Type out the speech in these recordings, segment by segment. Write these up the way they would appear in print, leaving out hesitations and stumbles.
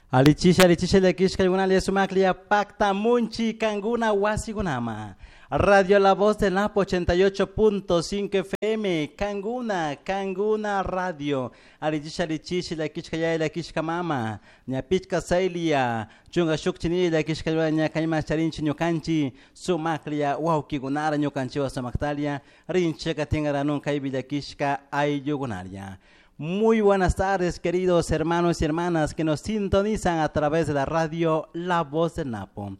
Alichisha de Kishkayunalia Sumaklia Pacta Munchi Kanguna Wasigunama. Radio La Voz del Napo 88.5 FM. Kanguna Radio. Alichisha la Kishkaya la Kishkamama. Nyapichka Sailia. Chunga Shukchini la Kishkaya Nyakaima Charinchi Nyokanchi. Sumaklia Waukigunara Nyokanchi Wasamaktalia. Rinche Katingara Nunkaibi la Kishka Ayugunaria. Muy buenas tardes, queridos hermanos y hermanas que nos sintonizan a través de la radio La Voz del Napo,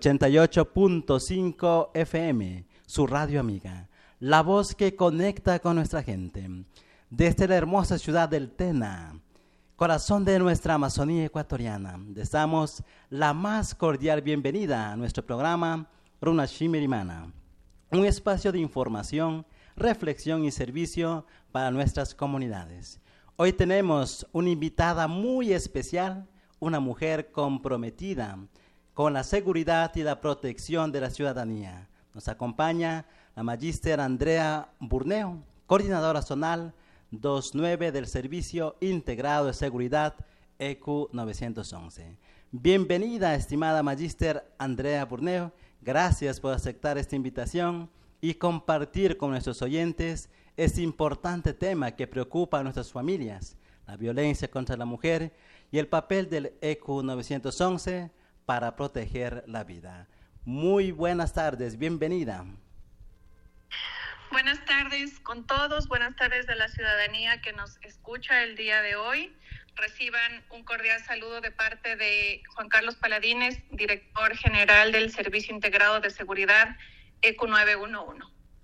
88.5 FM, su radio amiga, la voz que conecta con nuestra gente. Desde la hermosa ciudad del Tena, corazón de nuestra Amazonía ecuatoriana, les damos la más cordial bienvenida a nuestro programa Runa Shimirimana, un espacio de información, reflexión y servicio para nuestras comunidades. Hoy tenemos una invitada muy especial, una mujer comprometida con la seguridad y la protección de la ciudadanía. Nos acompaña la magíster Andrea Burneo, coordinadora zonal 29 del Servicio Integrado de Seguridad EQ 911. Bienvenida, estimada magíster Andrea Burneo. Gracias por aceptar esta invitación y compartir con nuestros oyentes este importante tema que preocupa a nuestras familias, la violencia contra la mujer y el papel del EQ 911 para proteger la vida. Muy buenas tardes, bienvenida. Buenas tardes con todos, buenas tardes a la ciudadanía que nos escucha el día de hoy. Reciban un cordial saludo de parte de Juan Carlos Paladines, director general del Servicio Integrado de Seguridad EQ 911.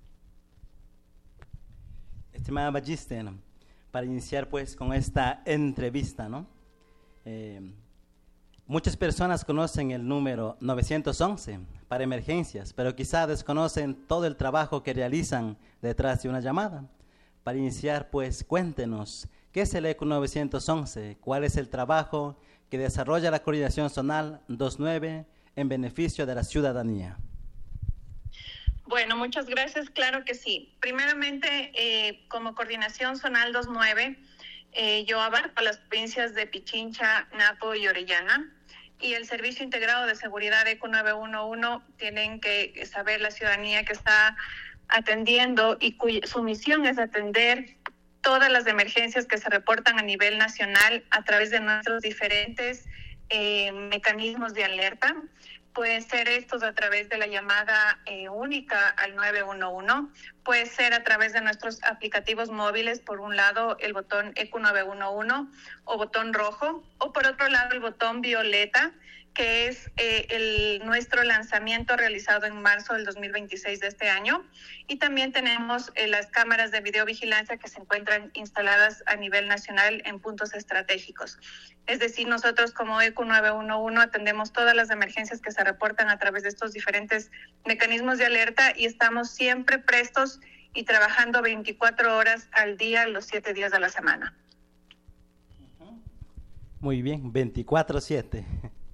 Estimada magíster, para iniciar pues con esta entrevista, ¿no? Muchas personas conocen el número 911 para emergencias, pero quizá desconocen todo el trabajo que realizan detrás de una llamada. Para iniciar pues cuéntenos, ¿qué es el EQ 911? ¿Cuál es el trabajo que desarrolla la Coordinación Zonal 29 en beneficio de la ciudadanía? Bueno, muchas gracias. Claro que sí. Primeramente, como Coordinación Zonal 29, yo abarco las provincias de Pichincha, Napo y Orellana. Y el Servicio Integrado de Seguridad EQ 911 tienen que saber la ciudadanía que está atendiendo y su misión es atender todas las emergencias que se reportan a nivel nacional a través de nuestros diferentes mecanismos de alerta. Pueden ser estos a través de la llamada única al 911, puede ser a través de nuestros aplicativos móviles, por un lado el botón EQ 911 o botón rojo, o por otro lado el botón violeta, que es nuestro lanzamiento realizado en marzo del 2026 de este año. Y también tenemos las cámaras de videovigilancia que se encuentran instaladas a nivel nacional en puntos estratégicos. Es decir, nosotros como EQ 911 atendemos todas las emergencias que se reportan a través de estos diferentes mecanismos de alerta y estamos siempre prestos y trabajando 24 horas al día, los 7 días de la semana. Muy bien, 24/7.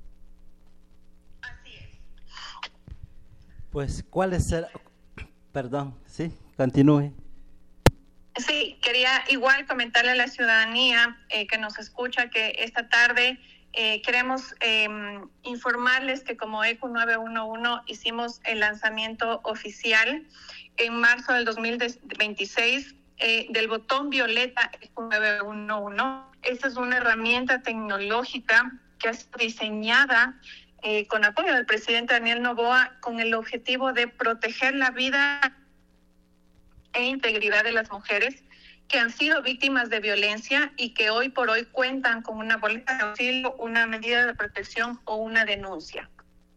Pues, ¿cuál es el...? Perdón, sí, continúe. Sí, quería igual comentarle a la ciudadanía que nos escucha que esta tarde queremos informarles que como EQ 911 hicimos el lanzamiento oficial en marzo del 2026 del botón violeta EQ 911. Esta es una herramienta tecnológica que es diseñada con apoyo del presidente Daniel Noboa, con el objetivo de proteger la vida e integridad de las mujeres que han sido víctimas de violencia y que hoy por hoy cuentan con una boleta de auxilio, una medida de protección o una denuncia.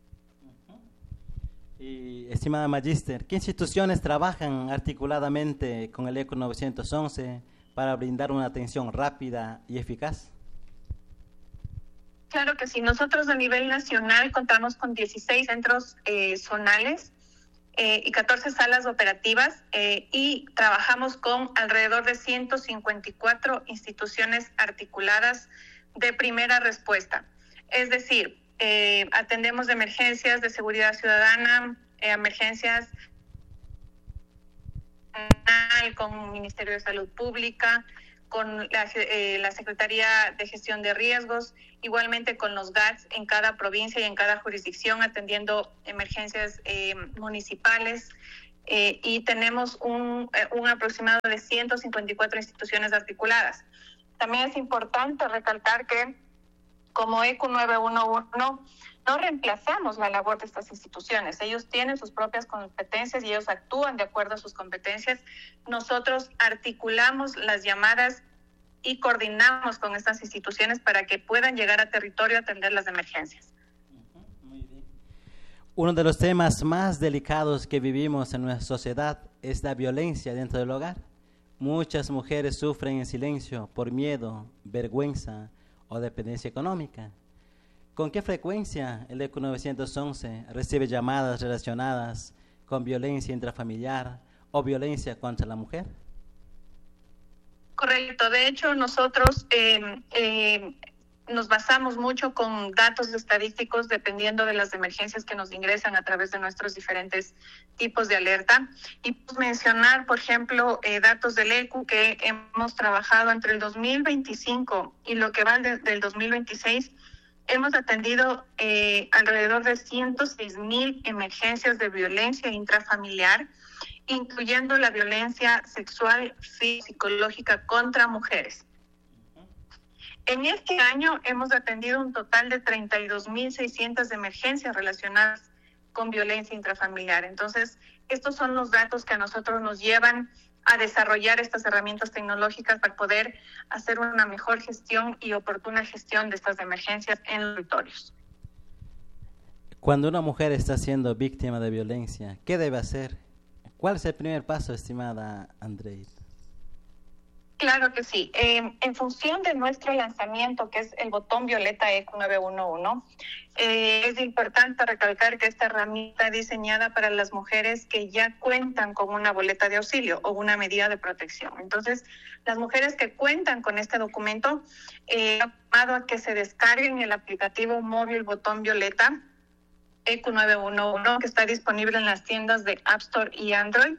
Y, estimada magíster, ¿qué instituciones trabajan articuladamente con el EQ 911 para brindar una atención rápida y eficaz? Claro que sí. Nosotros a nivel nacional contamos con 16 centros zonales y 14 salas operativas y trabajamos con alrededor de 154 instituciones articuladas de primera respuesta. Es decir, atendemos de emergencias de seguridad ciudadana, emergencias con Ministerio de Salud Pública, con la Secretaría de Gestión de Riesgos, igualmente con los GATS en cada provincia y en cada jurisdicción, atendiendo emergencias municipales. Y tenemos un aproximado de 154 instituciones articuladas. También es importante recalcar que como ECU 911 no reemplazamos la labor de estas instituciones. Ellos tienen sus propias competencias y ellos actúan de acuerdo a sus competencias. Nosotros articulamos las llamadas y coordinamos con estas instituciones para que puedan llegar a territorio a atender las emergencias. Muy bien. Uno de los temas más delicados que vivimos en nuestra sociedad es la violencia dentro del hogar. Muchas mujeres sufren en silencio por miedo, vergüenza o dependencia económica. ¿Con qué frecuencia el ECU 911 recibe llamadas relacionadas con violencia intrafamiliar o violencia contra la mujer? Correcto. De hecho, nosotros nos basamos mucho con datos estadísticos dependiendo de las emergencias que nos ingresan a través de nuestros diferentes tipos de alerta. Y mencionar, por ejemplo, datos del ECU que hemos trabajado entre el 2025 y lo que va del 2026. Hemos atendido alrededor de 106,000 emergencias de violencia intrafamiliar, incluyendo la violencia sexual y psicológica contra mujeres. En este año hemos atendido un total de 32,600 emergencias relacionadas con violencia intrafamiliar. Entonces, estos son los datos que a nosotros nos llevan a desarrollar estas herramientas tecnológicas para poder hacer una mejor gestión y oportuna gestión de estas emergencias en los territorios. Cuando una mujer está siendo víctima de violencia, ¿qué debe hacer? ¿Cuál es el primer paso, estimada Andrei? Claro que sí. En función de nuestro lanzamiento, que es el botón violeta ECU 911, es importante recalcar que esta herramienta es diseñada para las mujeres que ya cuentan con una boleta de auxilio o una medida de protección. Entonces, las mujeres que cuentan con este documento, llamado a que se descarguen el aplicativo móvil botón violeta ECU 911, que está disponible en las tiendas de App Store y Android.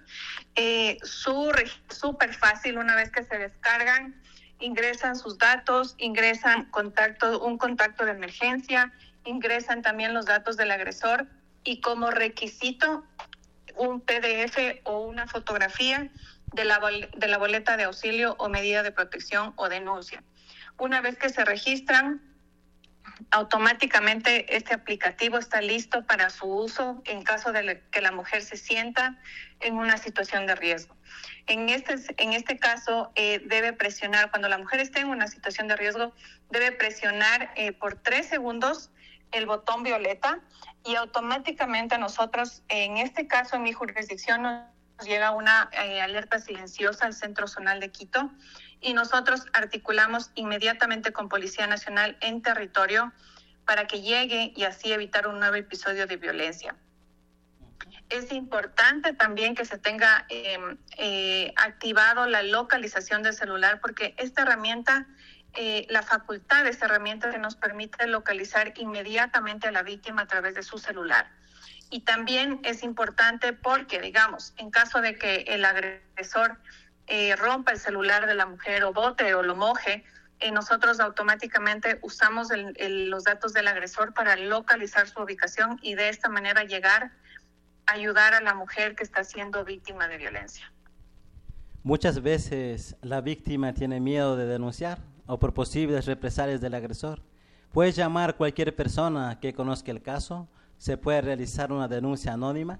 Súper fácil. Una vez que se descargan, ingresan sus datos, ingresan un contacto de emergencia, ingresan también los datos del agresor y como requisito un PDF o una fotografía de la boleta de auxilio o medida de protección o denuncia. Una vez que se registran, automáticamente este aplicativo está listo para su uso en caso de que la mujer se sienta en una situación de riesgo. En este caso, debe presionar, cuando la mujer esté en una situación de riesgo, debe presionar por 3 segundos el botón violeta y automáticamente a nosotros, en este caso, en mi jurisdicción, nos llega una alerta silenciosa al Centro Zonal de Quito y nosotros articulamos inmediatamente con Policía Nacional en territorio para que llegue y así evitar un nuevo episodio de violencia. Es importante también que se tenga activado la localización del celular porque esta herramienta, la facultad de esta herramienta que nos permite localizar inmediatamente a la víctima a través de su celular. Y también es importante porque, digamos, en caso de que el agresor rompa el celular de la mujer o bote o lo moje, nosotros automáticamente usamos los datos del agresor para localizar su ubicación y de esta manera llegar a ayudar a la mujer que está siendo víctima de violencia. Muchas veces la víctima tiene miedo de denunciar o por posibles represalias del agresor. ¿Puede llamar cualquier persona que conozca el caso? ¿Se puede realizar una denuncia anónima?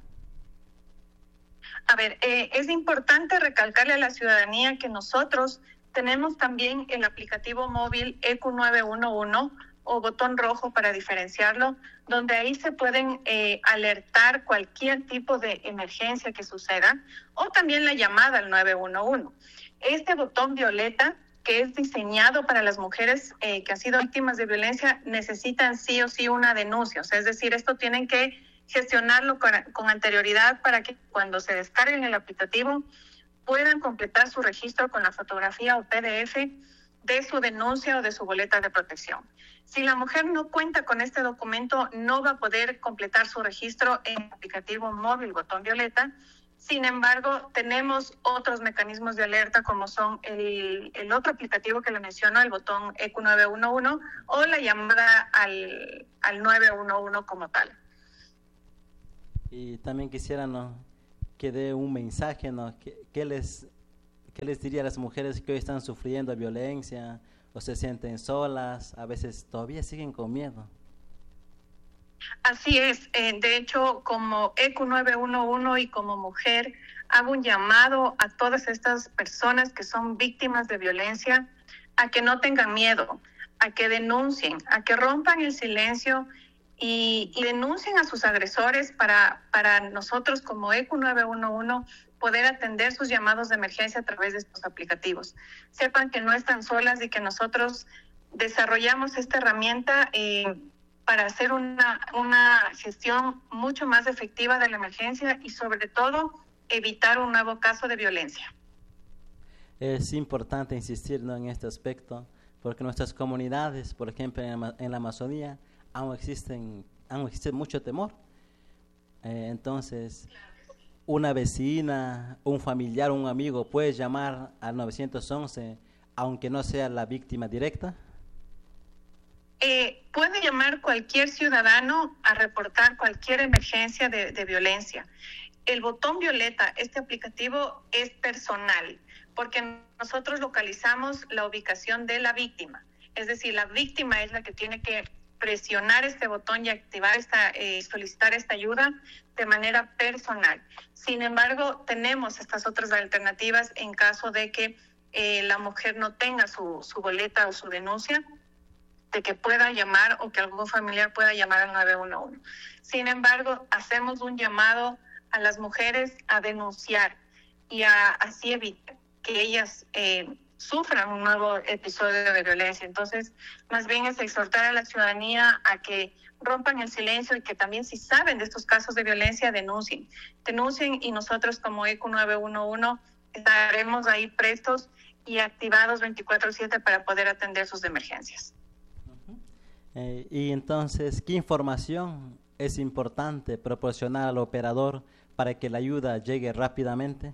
A ver, es importante recalcarle a la ciudadanía que nosotros tenemos también el aplicativo móvil ECU 911 o botón rojo para diferenciarlo, donde ahí se pueden alertar cualquier tipo de emergencia que suceda o también la llamada al 911. Este botón violeta, que es diseñado para las mujeres que han sido víctimas de violencia, necesitan sí o sí una denuncia. O sea, es decir, esto tienen que gestionarlo con anterioridad para que cuando se descarguen el aplicativo puedan completar su registro con la fotografía o PDF de su denuncia o de su boleta de protección. Si la mujer no cuenta con este documento, no va a poder completar su registro en el aplicativo móvil botón violeta. Sin embargo, tenemos otros mecanismos de alerta como son el otro aplicativo que le menciono, el botón ECU 911 o la llamada al 911 como tal. Y también quisiera, ¿no?, que dé un mensaje, ¿no? ¿Qué les diría a las mujeres que hoy están sufriendo violencia o se sienten solas, a veces todavía siguen con miedo? Así es, de hecho, como ECU 911 y como mujer, hago un llamado a todas estas personas que son víctimas de violencia a que no tengan miedo, a que denuncien, a que rompan el silencio y denuncien a sus agresores para nosotros como ECU 911 poder atender sus llamados de emergencia a través de estos aplicativos. Sepan que no están solas y que nosotros desarrollamos esta herramienta para hacer una gestión mucho más efectiva de la emergencia y sobre todo evitar un nuevo caso de violencia. Es importante insistir, ¿no?, en este aspecto, porque nuestras comunidades, por ejemplo, en la Amazonía, aún existe mucho temor. Entonces, una vecina, un familiar, un amigo puede llamar al 911, aunque no sea la víctima directa. Puede llamar cualquier ciudadano a reportar cualquier emergencia de violencia. El botón violeta, este aplicativo, es personal, porque nosotros localizamos la ubicación de la víctima. Es decir, la víctima es la que tiene que presionar este botón y activar solicitar esta ayuda de manera personal. Sin embargo, tenemos estas otras alternativas en caso de que la mujer no tenga su boleta o su denuncia, de que pueda llamar o que algún familiar pueda llamar al 911. Sin embargo, hacemos un llamado a las mujeres a denunciar y así evitar que ellas sufran un nuevo episodio de violencia. Entonces, más bien es exhortar a la ciudadanía a que rompan el silencio y que también, si saben de estos casos de violencia, denuncien y nosotros como ECU 911 estaremos ahí prestos y activados 24/7 para poder atender sus emergencias. Y entonces, ¿qué información es importante proporcionar al operador para que la ayuda llegue rápidamente?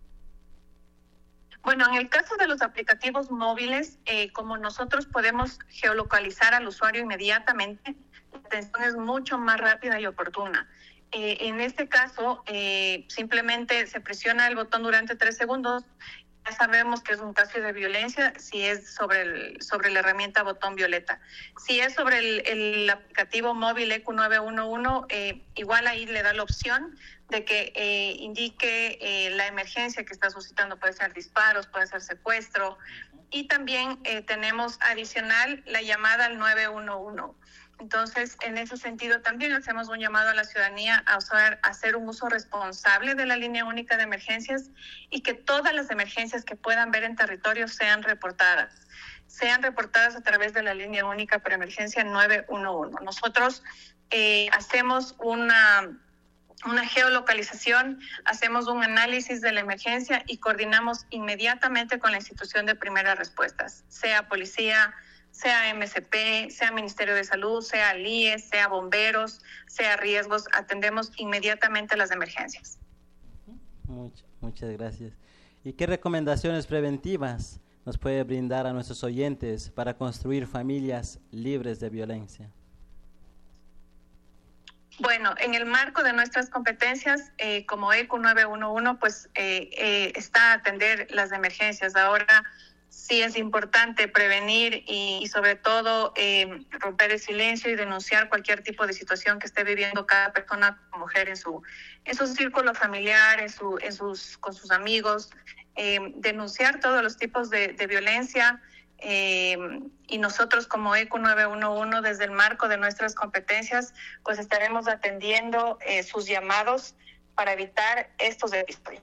Bueno, en el caso de los aplicativos móviles, como nosotros podemos geolocalizar al usuario inmediatamente, la atención es mucho más rápida y oportuna. En este caso, simplemente se presiona el botón durante 3 segundos. Ya sabemos que es un caso de violencia si es sobre la herramienta botón violeta. Si es sobre el aplicativo móvil ECU 911, igual ahí le da la opción de que indique la emergencia que está suscitando. Puede ser disparos, puede ser secuestro. Y también tenemos adicional la llamada al 911. Entonces, en ese sentido, también hacemos un llamado a la ciudadanía a hacer un uso responsable de la línea única de emergencias y que todas las emergencias que puedan ver en territorio sean reportadas a través de la línea única para emergencia 911. Nosotros hacemos una geolocalización, hacemos un análisis de la emergencia y coordinamos inmediatamente con la institución de primeras respuestas, sea policía, sea MSP, sea Ministerio de Salud, sea IES, sea bomberos, sea riesgos, atendemos inmediatamente las emergencias. Muchas gracias. ¿Y qué recomendaciones preventivas nos puede brindar a nuestros oyentes para construir familias libres de violencia? Bueno, en el marco de nuestras competencias, como ECU 911, pues está atender las emergencias. Ahora sí es importante prevenir y sobre todo romper el silencio y denunciar cualquier tipo de situación que esté viviendo cada persona, mujer, en su círculo familiar, con sus amigos, denunciar todos los tipos de violencia. Y nosotros como ECU 911, desde el marco de nuestras competencias, pues estaremos atendiendo sus llamados para evitar estos episodios.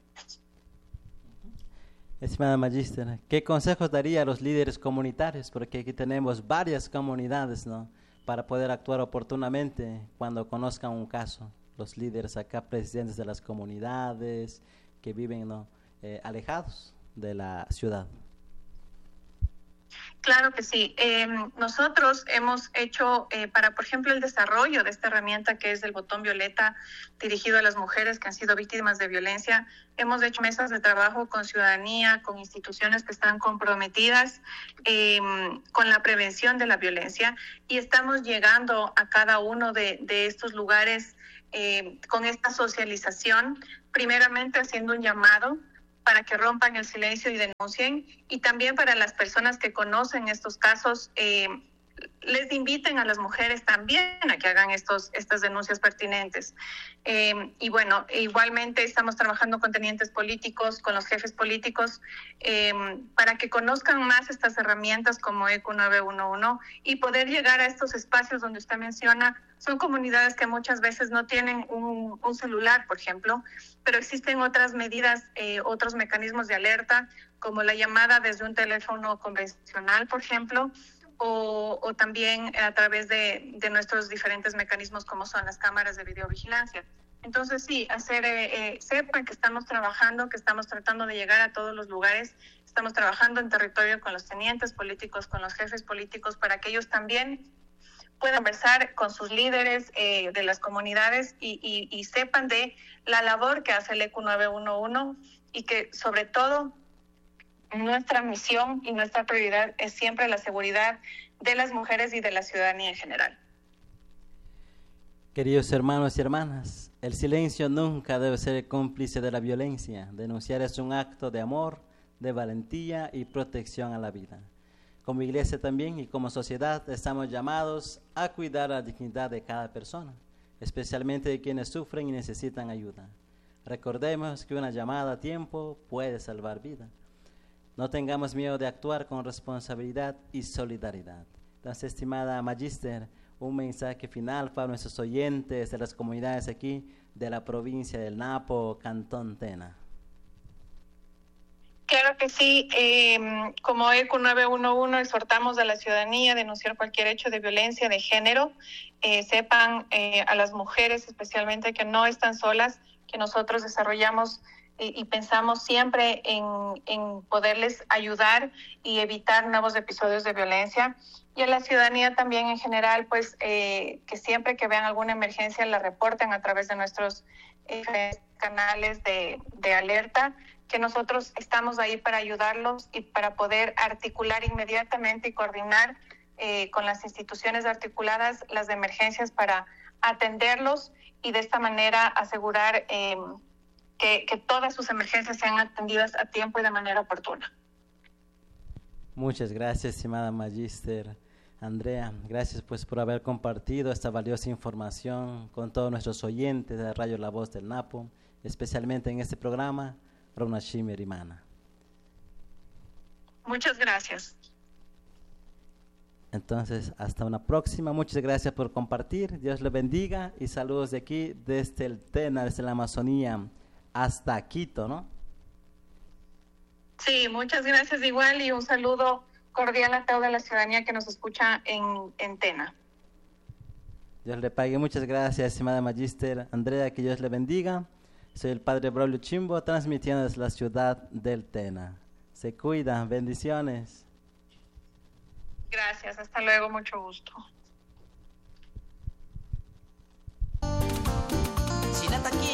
Estimada Magíster, ¿qué consejos daría a los líderes comunitarios? Porque aquí tenemos varias comunidades, ¿no?, para poder actuar oportunamente cuando conozcan un caso. Los líderes acá, presidentes de las comunidades que viven, ¿no?, alejados de la ciudad. Claro que sí. Nosotros hemos hecho, para, por ejemplo, el desarrollo de esta herramienta que es el botón violeta dirigido a las mujeres que han sido víctimas de violencia, hemos hecho mesas de trabajo con ciudadanía, con instituciones que están comprometidas con la prevención de la violencia, y estamos llegando a cada uno de estos lugares con esta socialización, primeramente haciendo un llamado para que rompan el silencio y denuncien, y también para las personas que conocen estos casos, les inviten a las mujeres también a que hagan estas denuncias pertinentes. Y bueno, igualmente estamos trabajando con tenientes políticos, con los jefes políticos, para que conozcan más estas herramientas como ECU 911 y poder llegar a estos espacios donde usted menciona. Son comunidades que muchas veces no tienen un celular, por ejemplo, pero existen otras medidas, otros mecanismos de alerta, como la llamada desde un teléfono convencional, por ejemplo, o también a través de nuestros diferentes mecanismos como son las cámaras de videovigilancia. Entonces sí, sepan que estamos trabajando, que estamos tratando de llegar a todos los lugares, estamos trabajando en territorio con los tenientes políticos, con los jefes políticos, para que ellos también puedan conversar con sus líderes de las comunidades y sepan de la labor que hace el ECU 911, y que sobre todo nuestra misión y nuestra prioridad es siempre la seguridad de las mujeres y de la ciudadanía en general. Queridos hermanos y hermanas, el silencio nunca debe ser cómplice de la violencia. Denunciar es un acto de amor, de valentía y protección a la vida. Como iglesia también y como sociedad estamos llamados a cuidar la dignidad de cada persona, especialmente de quienes sufren y necesitan ayuda. Recordemos que una llamada a tiempo puede salvar vida. No tengamos miedo de actuar con responsabilidad y solidaridad. Entonces, estimada Magíster, un mensaje final para nuestros oyentes de las comunidades aquí de la provincia del Napo, Cantón Tena. Claro que sí. Como ECU 911 exhortamos a la ciudadanía a denunciar cualquier hecho de violencia de género. Sepan a las mujeres especialmente que no están solas, que nosotros desarrollamos y pensamos siempre en poderles ayudar y evitar nuevos episodios de violencia. Y a la ciudadanía también en general, pues que siempre que vean alguna emergencia la reporten a través de nuestros canales de alerta, que nosotros estamos ahí para ayudarlos y para poder articular inmediatamente y coordinar con las instituciones articuladas las emergencias para atenderlos y de esta manera asegurar que todas sus emergencias sean atendidas a tiempo y de manera oportuna. Muchas gracias, estimada Magíster Andrea. Gracias pues por haber compartido esta valiosa información con todos nuestros oyentes de Radio La Voz del Napo, especialmente en este programa, Ronashim Erimana. Muchas gracias. Entonces, hasta una próxima. Muchas gracias por compartir. Dios le bendiga y saludos de aquí, desde el Tena, desde la Amazonía, hasta Quito, ¿no? Sí, muchas gracias igual y un saludo cordial a toda la ciudadanía que nos escucha en Tena. Dios le pague. Muchas gracias, estimada Magíster Andrea, que Dios le bendiga. Soy el Padre Braulio Chimbo, transmitiendo desde la ciudad del Tena. Se cuida, bendiciones. Gracias, hasta luego, mucho gusto. Sinataki